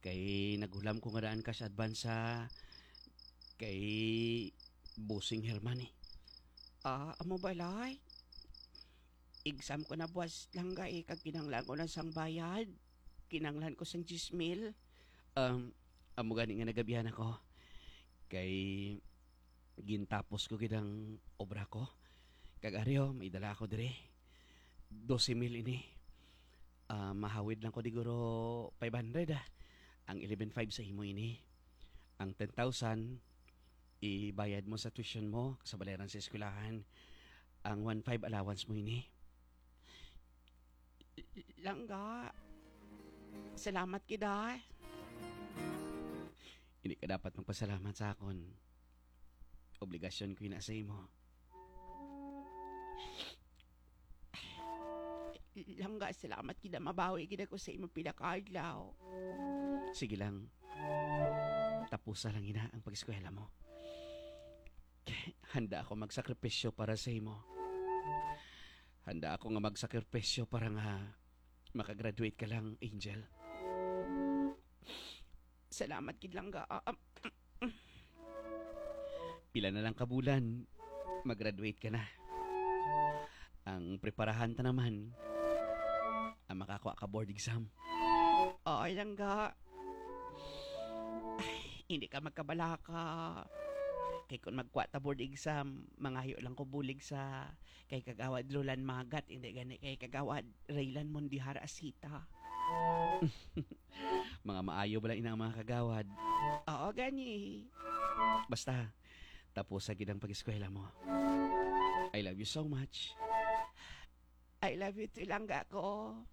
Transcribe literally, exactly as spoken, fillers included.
Kay nagulam ko nga daan ka sa advansa kay Busing Herman eh. Ah, amo balay? Exam ko na buwas lang ga eh, kag kinanglan ko na sang bayad. Kinanglan ko sang gismil. Um, amo gani nga nagabihan ako. Kay gintapos ko gidang obra ko. Kag aryo, may dala ako dire. twelve mil ini. Ah, mahawid lang ko diguro five hundred ah. Ang eleven five sa imo ini. Ang ten thousand ibayad mo sa tuition mo sa balayaran sa eskwelahan. Ang one five allowance mo ini. Langga. Salamat kita. Hindi ka dapat magpasalamat sa akon. Obligasyon ko yun na sa imo. Langga, salamat kita. Mabawi kita ko sa imo pinakaadlaw. Sige lang. Tapusa lang ina ang pag-eskwela mo. Handa ako magsakripisyo para sa imo. Handa ako nga magsakripisyo para nga makagraduate ka lang, Angel. Salamat kid langga. Ah, ah, Pila na lang kabulan, mag-graduate ka na. Ang preparahan ta naman, ang makakuha ka board exam. Ay, langga. Ay, hindi ka magkabalaka. Kay kung magkuha ta board exam, mangayo lang ko bulig sa kay kagawad Lulan Magat, hindi gani kay kagawad Raylan Mondihar Asita. Mga maayo ba lang inang mga kagawad? Oo, gani. Basta, tapos sa gidang pag-eskwela mo. I love you so much. I love you too, langga ko.